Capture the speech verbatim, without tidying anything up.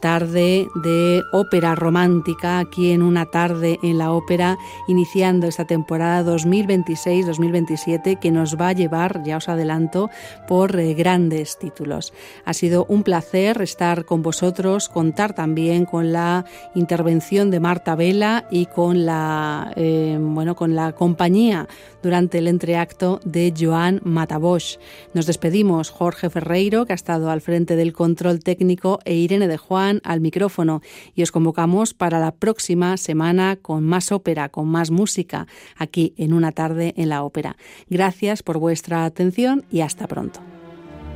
tarde de ópera romántica aquí en Una tarde en la ópera, iniciando esta temporada dos mil veintiséis dos mil veintisiete que nos va a llevar, ya os adelanto, por eh, grandes títulos. Ha sido un placer estar con vosotros, contar también con la intervención de Marta Vela y con la, eh, bueno, con la compañía durante el entreacto de Joan Matabosch. Nos despedimos, Jorge Ferreiro, que ha estado al frente del control técnico, e Irene de Juan al micrófono, y os convocamos para la próxima semana con más ópera, con más música, aquí en Una tarde en la ópera. Gracias por vuestra atención y hasta pronto.